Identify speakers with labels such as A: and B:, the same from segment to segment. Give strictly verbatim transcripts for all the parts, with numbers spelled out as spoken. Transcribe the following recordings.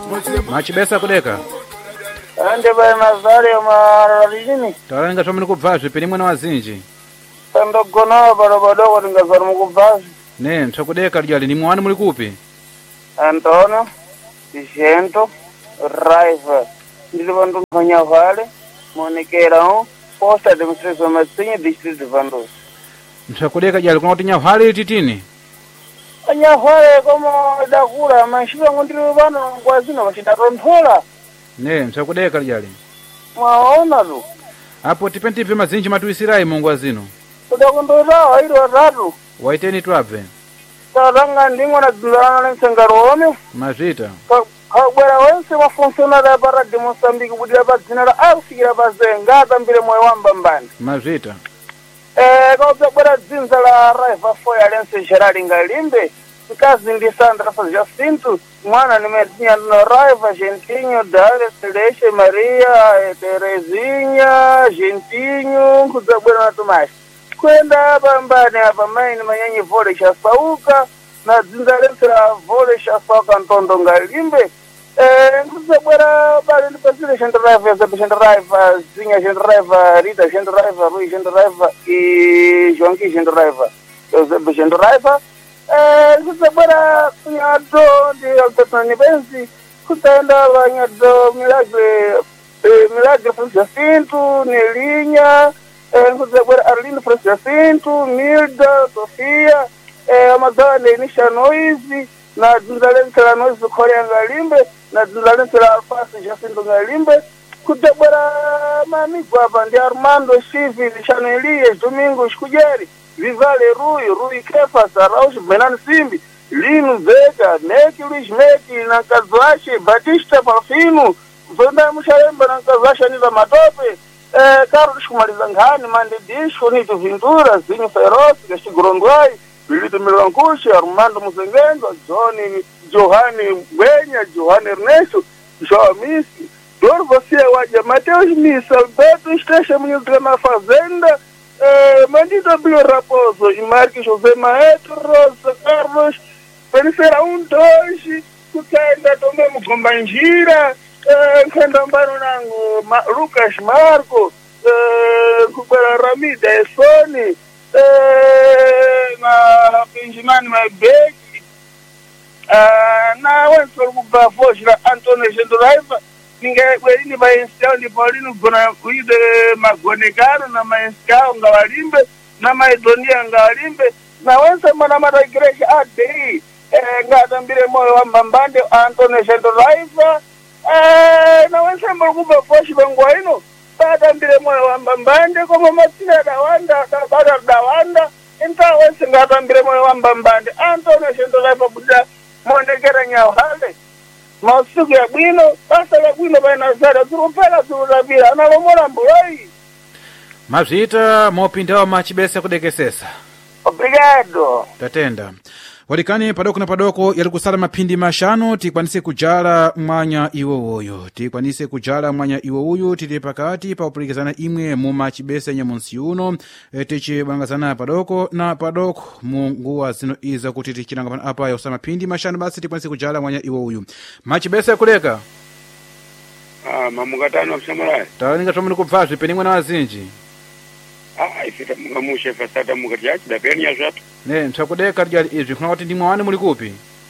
A: Machibesa kudeka.
B: Ande bai mazari maralini.
A: Tawalenga tomini kubvazi pili mwana wazinji.
B: Tandogona barabadoko tingazari mukubvazi.
A: Ne, msakudeka lijali ni mwani muli kupi?
B: Antonio, Vicento, Raiva. Ndili vandu mfanya vale, monekera hon, posta administration masinye district vandu.
A: Msakudeka jali kuna utinya vale titini?
B: Anya vale komo dakura, mashiwa ngondiri vano kwa zina washida tontola.
A: Ne, msakudeka lijali.
B: Mwaona lu.
A: Apo tipenti pima zinji matuisirai mungu wazino.
B: Kudakondora wa hili watatu.
A: Waiteni tuape.
B: Taranga ndingo na dzulana nsengarone.
A: Mazita.
B: Kabwera wense mafunsionari para de Mozambique budira bazina asikira bazenga tambire moyo wamba mbani.
A: Mazita.
B: Eh kauza bwera dzinza la Raiva foi alense Gerard Ngalimbe. Kazi ndi Sandra Faz Jacinto, mwana nimetinya no Raiva Gentinho, Dare Celeste Maria, Terezinha, Gentinho, kuzabwera na Tomás. Kwenda bambane hapa maini manyanyi vole shasauka na dzinza lense la vole shasauka Ntondo Ngalimbe. Eh, kuzabwera bali ndi pasile Gente Raiva, Zé Gente Raiva, Zinha Gente Raiva, Rita Gente Raiva, Rui Gente Raiva e Joanqui Gente Raiva. Zé Gente Raiva. Eh, kuzabwera kunyado ndi Albertani Benzi, kutaenda wanyado Milagre, eh, Milagre Francis Jacinto, Nelinha, eh, kuzabwera Arlindo Francis Jacinto, Milda, Sofia, eh, amazawa Nenisha Noizi, na dzinzalense la Noizi Korea Ngalimbe, na dzinzalense la Alfasi Jacinto Ngalimbe, kuzabwera mamigo hapa ndi Armando Chivi, Lishano Elias, Domingo Shkujeri, Vivale Rui, Rui Kefa, Saraush, Benan Simbi, Lino Vega, Neki Luiz Neki, Nankazwashi, Batista Palfino, Zonda Musharemba, Nankazwashi, Anila Matope, eh, Carlos Kumalizangani, Mande Disco, Nito Vintura, Zinho Feroz, Gasti Grondwai, Bilito Milancushi, Armando Muzengenzo, Johnny, Johani Gwenya, Johani Ernesto, João Missi, Dor você waja, Mateus Missa, Alberto Estecha, Ministro na Fazenda, Eh, Mandita Bio Raposo e Marques José Maestro, Rosa Carlos, Penicera um, dois, Kukaenda Tomemo Gombanjira, eh, Kandambano Nango, Ma, Lucas Marco, eh, Kubera Ramida Esoni, eh, na Benjamin Mabeki, eh, na Wenzel Kubafosha, Antônio Genduraiva, ninguém kweli maenskao ndi Paulino gona kuide magonekano na maenskao ngawalimbe na maidonia ngawalimbe na wense mana mata igreja adi eh, ngatambire moyo wa mbambande Antonio Shendo Raiva eh, na wense mbakuba foshi bangwa ino tatambire moyo wa mbambande koma matina dawanda tabada dawanda enta wense ngatambire moyo wa mbambande Antonio Shendo Raiva buda mondekera nyawale masuku ya bwino, basa ya bwino baina zara, turupela turulabira, analomora mbulai.
A: Mazita mopindawa machibesa kudekesesa.
B: Obrigado.
A: Tatenda. Walikani padoko na padoko yalikusala mapindi mashano tikwanise kujala mwanya iwo uyo. Tikwanise kujala mwanya iwo uyo tili pakati pa upulikizana imwe mu machibesa nyamunsi uno. E, tichi bangazana padoko na padoko munguwa zino iza kuti tichiranga pana apa ya usala mapindi mashano basi tikwanise kujala mwanya iwo uyo. Machibesa ya kuleka?
C: Ah, mamukatano wa msamarai.
A: Tawaninga tomini kubvazi peningwe na wazinji.
C: Ah, ifita munga mushe fasata mukati yachi da peni ya zatu.
A: Ne, msakudeka rijali izi, kuna wati ndimwa wani muli kupi?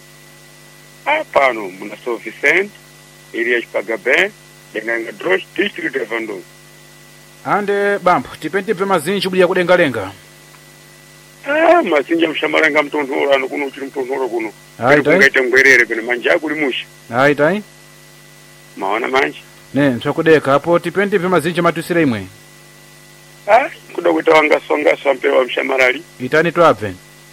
C: Ah, pano, muna so Vicente, Irias Pagabe, Denganga Drosh, District of Ando.
A: Ande, bampu, tipenti pe mazinji buli ya kudenga lenga.
C: Ah, mazinji mshamarenga mtonhoro, anu kuno uchiri mtonhoro kuno.
A: Hai, tai?
C: Kungaita mwerere, pene manja kuli mushi.
A: Hai, tai?
C: Mawana manji.
A: Ne, msakudeka, hapo tipenti pe mazinji matusire imwe.
C: Ah, kuda kuita wanga songa swampe wa mshamarali.
A: Itani tuape?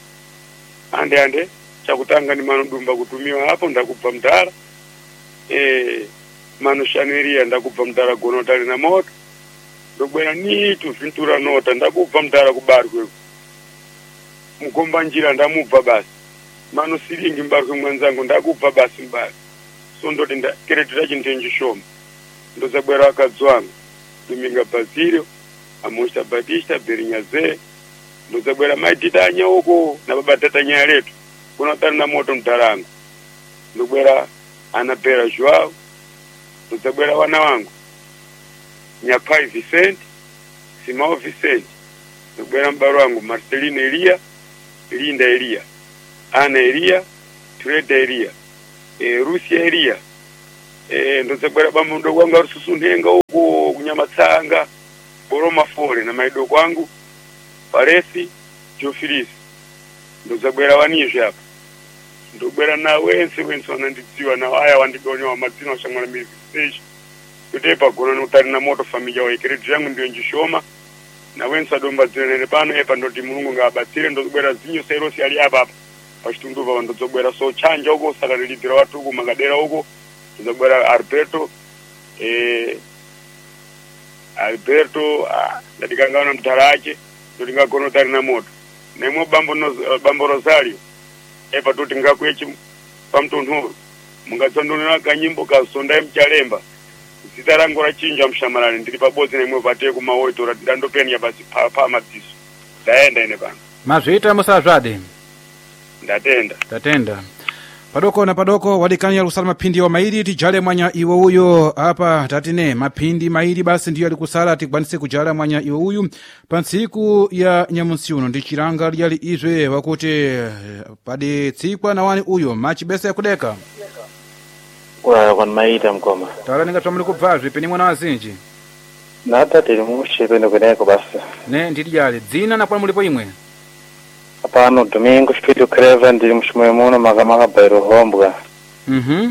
C: Ande ande, chakutanga ni manudumba kutumiwa hapo, ndakupa mtara. Eh, manushaneria ndakupa mtara gonotali na moto. Ndobwera nitu fintura nota, ndakupa mtara kubari kweku. Mkomba njira ndamupa basi. Manu siringi mbaru mwanzangu ndakupa basi mbari. So ndote nda keretira chintenji shoma. Ndo zabwera wakadzwanga. Dominga Basilio, Amosta Batista, Berinyaze, ndo zabwera maititanya huko na baba tatanya letu. Kuna tani na moto mtarangu. Ndo bwera Ana Pera Joao, tutabwera wana wangu Nyapai Vicente, Simao Vicente, tutabwera mbaro wangu Marcelino Elia, Linda Elia, Ana Elia, Treda Elia, e, Rusia Elia, e, tutabwera bambo mdogo wangu Arususu Ndenga huko Kunyamatsanga, Boroma Fore na maidogo wangu Paresi Jofilisi. Tutabwera wanishe hapa. Ndobera na wense wense wanandidziwa na haya wandigonyo mazina washangana mimi stage kutepa gona nutari na moto familia wa ikireti yangu ndio njishoma na wense adomba zinene pano epa ndoti mulungu ngabatsire ndobera zinyo serosi ali hapa hapa pashitunduva vandozobwera so chanja huko sakalilidira watu huko magadera huko tuzobwera Alberto eh Alberto ndatikangana mtarache ndingagona utari na moto nemo bambo no bambo Rosario epa tuti ngakwechi pamtonhoro mungatsandonera kanyimbo ka sonda mchalemba sitarangora chinja mshamarani ndiri pabodzi nemwe pate kumaoitora ndandopenya basi pa pa madziso ndaenda ine bana
A: mazvita musazvade
C: ndatenda
A: tatenda padoko na padoko wadikani ya kusala mapindi wa mairi tijale mwanya iwo uyo hapa tatine mapindi mairi basi ndiyo alikusala tikwanise kujala mwanya iwo uyu pansiku ya nyamunsiuno ndichiranga lyali izwe wakuti padi tsikwa na wani uyo machi besa ya kudeka
D: kwa kwa maita mkoma
A: tala ninga tuamuli kubvazwe peni mwana wazinji
D: nata tili mushe pende kweneko basi
A: ne nditijale dzina na kwa mulipo imwe
D: apano Domingo Espírito Creva ndiri mshimoyo muno makamaka bairo hombwa
A: mhm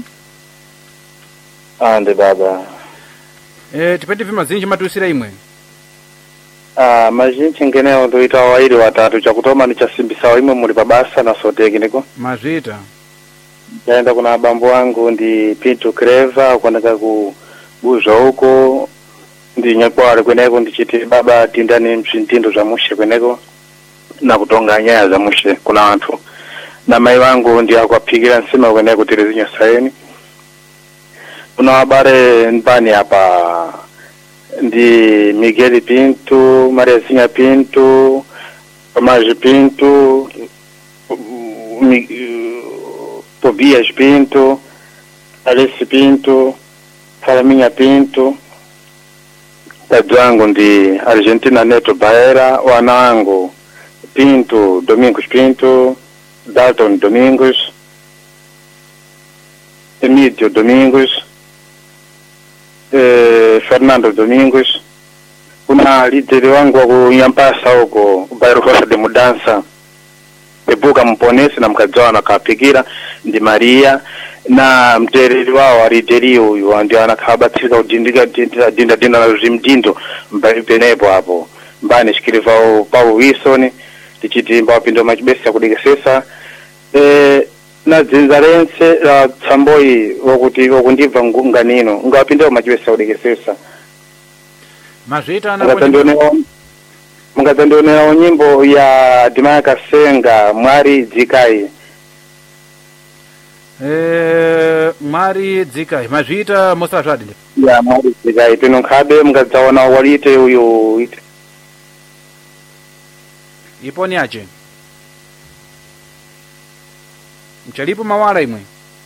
D: ande baba
A: eh tipende vima zinji matuisira imwe
D: ah mazinji ngeneo ndoita wairi watatu chakutoma ni chasimbisa imwe muli pabasa na soteki niko
A: mazita
D: yaenda kuna bambo wangu ndi Pinto Creva kwandaka ku buzo huko ndi nyakwale kweneko ndichiti baba tindani mshintindo za mushe kweneko na kutonga nyaya za mushe kuna watu na mai wangu ndi akwapigira nsima kweneko tirezinyo saini kuna habari mbani hapa ndi Miguel Pinto, Maria Zinha Pinto, Tomás Pinto, Tobias Pinto, Alice Pinto, Salaminha Pinto, dadu wangu ndi Argentina Neto Baera, wana wangu Pinto, Domingos Pinto, Dalton Domingos, Emílio Domingos, eh, Fernando Domingos, kuna lideri wangu wa kuyampasa huko Bairro Costa de Mudança, Ebuka Mponesi na mkajawana kapigira ndi Maria na mtereri wao lideri huyu ndio anakabatika udindika dinda dinda dinda na zimdindo mbenepo hapo mbani shikiliva Paulo Wilson tichitimba wapindo machibesi ya kudigesesa eh na zinzarense la tsamboi wokuti wokundiva nganino ngapindeo machibesi ya kudigesesa
A: mazita na
D: mungazandionera nyimbo ya Dimaya Kasenga Mwari Dzikai
A: eh Mwari Dzikai mazita mosazvadi
D: ya Mwari Dzikai pinonkabe mungazaona walite uyo ite
A: iponi ache mchalipo mawala imwe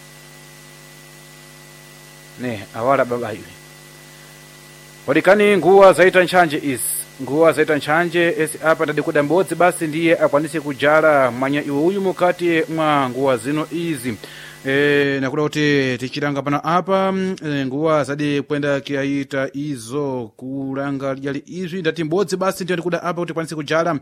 A: ne awala baba iwe wadikani nguwa zaita nchanje isi nguwa zaita nchanje esi apa ndadikuda mbodzi basi ndiye akwanise kujala mwanya iwe uyu mukati mwa nguwa zino izi e, nakuda kuti tichilanga pano apa e, nguwa zadi kwenda kiaita izo kulanga lyali izwi ndati mbodzi basi ndiyo ndikuda apa kuti kwanise kujala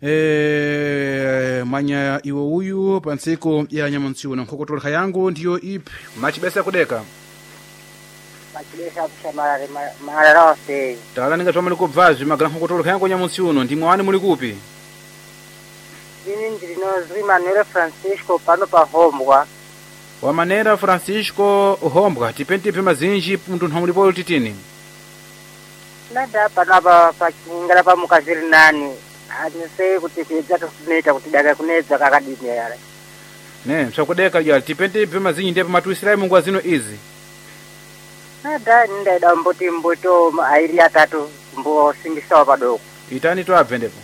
A: e, mwanya iwe uyu pansiku ya nyamunsiuno nkokotoleka yangu ndiyo ipi machibesa ya kudeka
E: machibesa kushamarare mararose
A: tala ninga twamali kubvazvi magana nkokotoleka yangu nyamunsiuno ndi mwani muli kupi
E: ini ndinozwi Manuel Francisco pano pa Hombwa
A: wa manera Francisco Hombwa tipentipe mazinji mtu nhamulipo titini
E: nada pano pa pachingala pa mukaziri nani anise kuti kuedza tosuneta kuti daga kunedza kakadini yale
A: ne msakudeka yali tipentipe mazinji ndipo matuisira mungu azino izi
E: nada ndaida mboti mboto airi atatu mbo singisawa padoko
A: itani twabve ndipo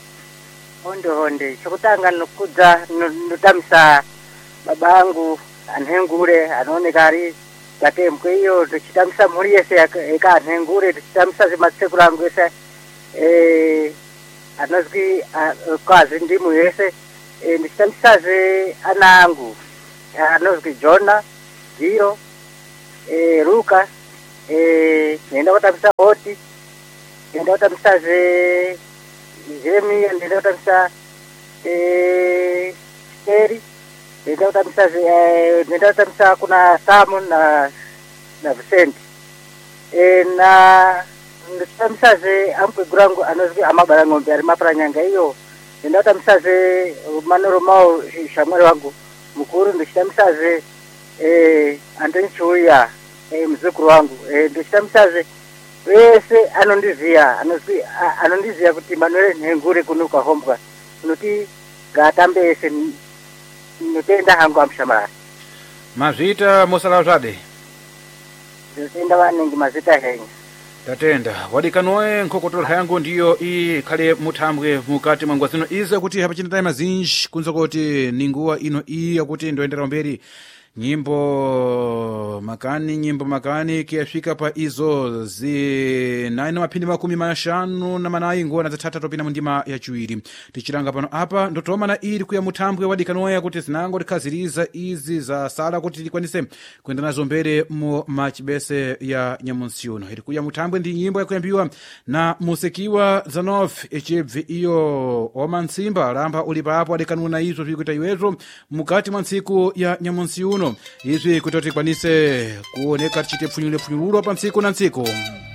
E: honde honde chokutanga nokudza notamisa babangu anhengure anaoneka ari gatemwe iyo tichitamisa mhuri yese eka anhengure tichitamisa zimatsekuru angu ese eh anozwi kwazi ndimu yese ndichitamisa ana angu anozwi Jona Ziro eh Luka eh nenda kutamisa Oti nenda kutamisa ze Jemi nenda kutamisa eh Eri nenda kutamisa eh nenda kutamisa kuna Simon na na Vicente eh na nditamisa ze ampe gurangu anozwi amabara ngombe ari mapara nyanga iyo nenda kutamisa ze manoro mao shamwari wangu mukuru ndichitamisa ze eh andinchuya eh mzukuru wangu eh ndichitamisa ze wese anondiziya anozwi anondiziya kuti Manuel Nhengure kunuka hombwa nuti gatambese nutenda hangu amshamara
A: mazita mosala zvade
E: ndotenda vanengi mazita hengi
A: tatenda wadikanoe nkhokotola yangu ndiyo i khale muthambwe mukati mwa ngwazino ize kuti hapachinatayi mazinji kunza kuti ninguwa ino iyi akuti ndoendera mberi nyimbo makani nyimbo makani kiyafika pa izo zi naino maphindi makumi mashanu na manayi ngona zathatha topina mundima yachiwiri tichilanga pano apa ndotomana ili kuya muthambwe wadikanoya kuti zinango tikhaziriza izi za sala kuti tikwanise kuyenda nazo mbere mu machibese ya nyamunsiuno ili kuya muthambwe ndi nyimbo yakuyambiwa na musekiwa Zanof echibvi iyo oma nsimba lamba uli papo adikanuna izo vikuita iwezo mukati mwa ntsiku ya nyamunsiuno izvi kuti tikwanise kuoneka tichite pfunyule pfunyululo pa ntsiku na ntsiku.